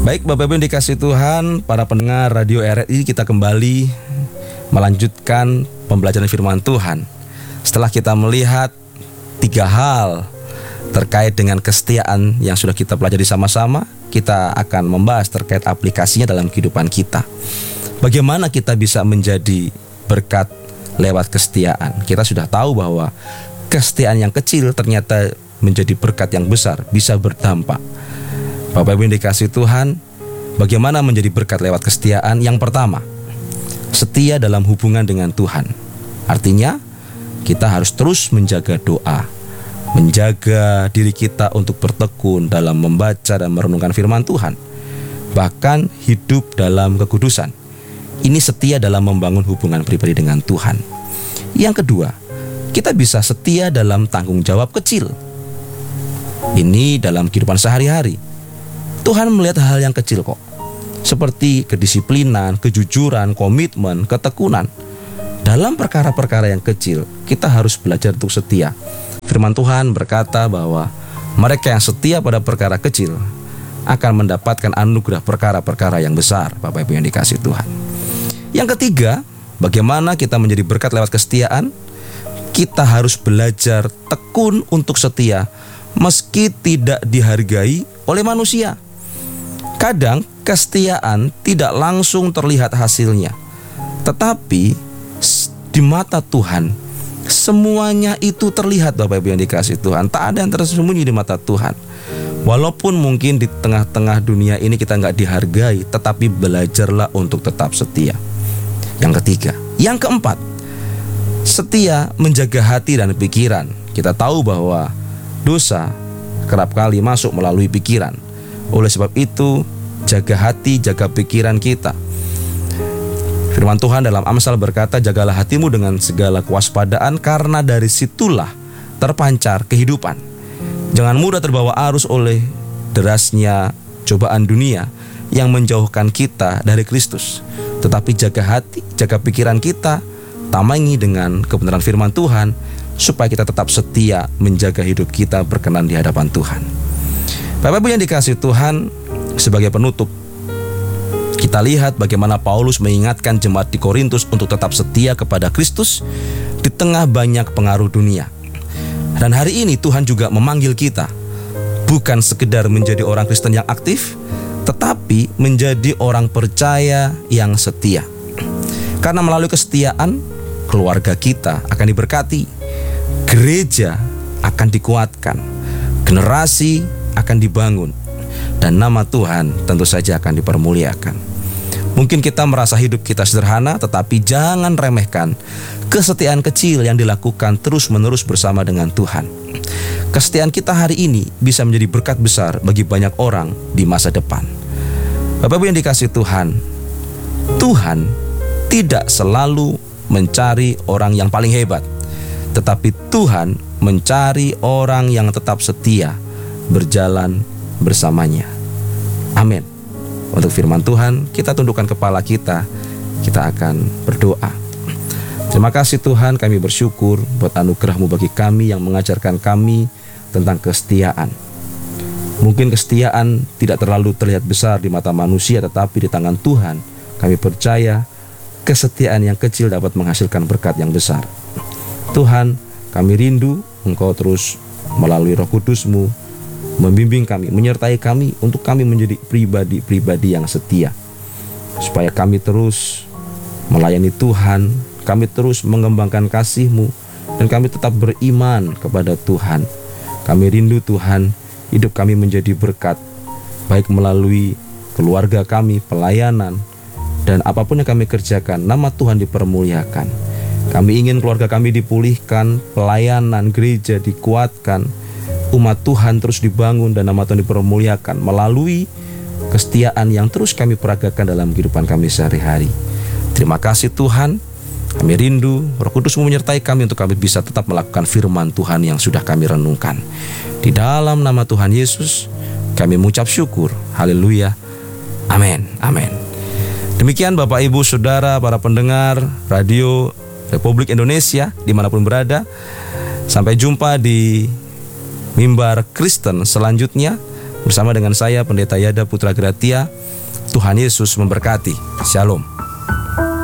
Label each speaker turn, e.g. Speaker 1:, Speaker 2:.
Speaker 1: Baik Bapak Ibu yang dikasih Tuhan, para pendengar Radio RRI, kita kembali melanjutkan pembelajaran firman Tuhan. Setelah kita melihat 3 hal terkait dengan kesetiaan yang sudah kita pelajari sama-sama, kita akan membahas terkait aplikasinya dalam kehidupan kita. Bagaimana kita bisa menjadi berkat lewat kesetiaan? Kita sudah tahu bahwa kesetiaan yang kecil ternyata menjadi berkat yang besar, bisa berdampak. Bapak Ibu yang dikasih Tuhan, bagaimana menjadi berkat lewat kesetiaan? Yang pertama, setia dalam hubungan dengan Tuhan. Artinya, kita harus terus menjaga doa, menjaga diri kita untuk bertekun dalam membaca dan merenungkan firman Tuhan, bahkan hidup dalam kekudusan. Ini setia dalam membangun hubungan pribadi dengan Tuhan. Yang kedua, kita bisa setia dalam tanggung jawab kecil. Ini dalam kehidupan sehari-hari. Tuhan melihat hal yang kecil kok, seperti kedisiplinan, kejujuran, komitmen, ketekunan. Dalam perkara-perkara yang kecil, kita harus belajar untuk setia. Firman Tuhan berkata bahwa mereka yang setia pada perkara kecil akan mendapatkan anugerah perkara-perkara yang besar. Bapak Ibu yang dikasih Tuhan. Yang ketiga, bagaimana kita menjadi berkat lewat kesetiaan? Kita harus belajar tekun untuk setia meski tidak dihargai oleh manusia. Kadang kesetiaan tidak langsung terlihat hasilnya, tetapi di mata Tuhan semuanya itu terlihat. Bapak Ibu yang dikasih Tuhan, tak ada yang tersembunyi di mata Tuhan. Walaupun mungkin di tengah-tengah dunia ini kita nggak dihargai, tetapi belajarlah untuk tetap setia. Yang ketiga. Yang keempat, setia menjaga hati dan pikiran. Kita tahu bahwa dosa kerap kali masuk melalui pikiran. Oleh sebab itu, jaga hati, jaga pikiran kita. Firman Tuhan dalam Amsal berkata, jagalah hatimu dengan segala kewaspadaan, karena dari situlah terpancar kehidupan. Jangan mudah terbawa arus oleh derasnya cobaan dunia yang menjauhkan kita dari Kristus. Tetapi jaga hati, jaga pikiran kita, tamangi dengan kebenaran firman Tuhan, supaya kita tetap setia menjaga hidup kita berkenan di hadapan Tuhan. Bapak Ibu yang dikasih Tuhan, sebagai penutup, kita lihat bagaimana Paulus mengingatkan jemaat di Korintus untuk tetap setia kepada Kristus di tengah banyak pengaruh dunia. Dan hari ini Tuhan juga memanggil kita bukan sekedar menjadi orang Kristen yang aktif, tetapi menjadi orang percaya yang setia. Karena melalui kesetiaan, keluarga kita akan diberkati, gereja akan dikuatkan, generasi akan dibangun, dan nama Tuhan tentu saja akan dipermuliakan. Mungkin kita merasa hidup kita sederhana, tetapi jangan remehkan kesetiaan kecil yang dilakukan terus-menerus bersama dengan Tuhan. Kesetiaan kita hari ini bisa menjadi berkat besar bagi banyak orang di masa depan. Bapak Ibu yang dikasih Tuhan, Tuhan tidak selalu mencari orang yang paling hebat, tetapi Tuhan mencari orang yang tetap setia berjalan bersamanya. Amin. Untuk firman Tuhan, kita tundukkan kepala kita akan berdoa. Terima kasih Tuhan, kami bersyukur buat anugerah-Mu bagi kami yang mengajarkan kami tentang kesetiaan. Mungkin kesetiaan tidak terlalu terlihat besar di mata manusia, tetapi di tangan Tuhan kami percaya kesetiaan yang kecil dapat menghasilkan berkat yang besar. Tuhan, kami rindu Engkau terus melalui Roh Kudus-Mu membimbing kami, menyertai kami untuk kami menjadi pribadi-pribadi yang setia, supaya kami terus melayani Tuhan, kami terus mengembangkan kasih-Mu, dan kami tetap beriman kepada Tuhan. Kami rindu Tuhan, hidup kami menjadi berkat, baik melalui keluarga kami, pelayanan, dan apapun yang kami kerjakan, nama Tuhan dipermuliakan. Kami ingin keluarga kami dipulihkan, pelayanan gereja dikuatkan, umat Tuhan terus dibangun, dan nama Tuhan dipermuliakan melalui kesetiaan yang terus kami peragakan dalam kehidupan kami sehari-hari. Terima kasih Tuhan, kami rindu Roh Kudus-Mu menyertai kami untuk kami bisa tetap melakukan firman Tuhan yang sudah kami renungkan. Di dalam nama Tuhan Yesus kami mengucap syukur. Haleluya. Amin. Amin. Demikian Bapak Ibu Saudara, para pendengar Radio Republik Indonesia dimanapun berada. Sampai jumpa di Mimbar Kristen selanjutnya. Bersama dengan saya Pendeta Yada Putra Gratia. Tuhan Yesus memberkati. Shalom.